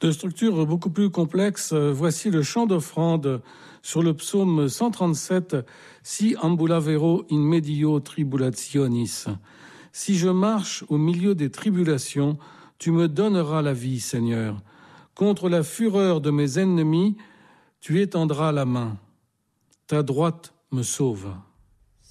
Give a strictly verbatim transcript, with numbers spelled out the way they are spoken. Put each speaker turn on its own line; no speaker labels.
De structure beaucoup plus complexe, voici le chant d'offrande sur le psaume cent trente-sept, « Si ambulavero in medio tribulationis ». Si je marche au milieu des tribulations, tu me donneras la vie, Seigneur. Contre la fureur de mes ennemis, tu étendras la main. Ta droite me sauve.